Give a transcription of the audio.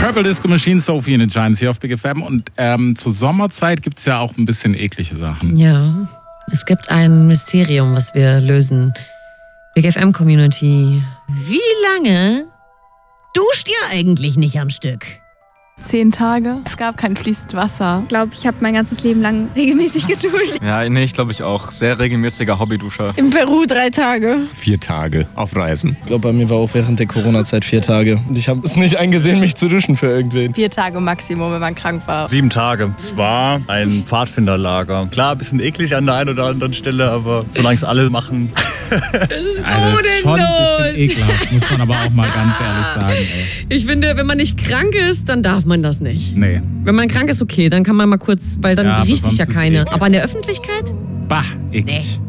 Purple Disco Machine, Sophie in the Giants hier auf Big FM. Und zur Sommerzeit gibt es ja auch ein bisschen eklige Sachen. Ja, es gibt ein Mysterium, was wir lösen. Big FM Community. Wie lange duscht ihr eigentlich nicht am Stück? 10 Tage. Es gab kein fließend Wasser. Ich glaube, ich habe mein ganzes Leben lang regelmäßig geduscht. Ja, nee, ich glaube ich auch. Sehr regelmäßiger Hobbyduscher. In Peru 3 Tage. 4 Tage auf Reisen. Ich glaube, bei mir war auch während der Corona-Zeit 4 Tage. Und ich habe es nicht eingesehen, mich zu duschen für irgendwen. 4 Tage Maximum, wenn man krank war. 7 Tage. Es war ein Pfadfinderlager. Klar, ein bisschen eklig an der einen oder anderen Stelle, aber solange es alle machen. Das ist Also, das ist schon ein bisschen ekelhaft, muss man aber auch mal ganz ehrlich sagen. Ey. Ich finde, wenn man nicht krank ist, dann darf man das nicht. Nee. Wenn man krank ist, okay, dann kann man mal kurz, weil dann Ja, aber riecht dich ja sonst ist keine. eklig. Aber in der Öffentlichkeit? Bah, eklig. Nee.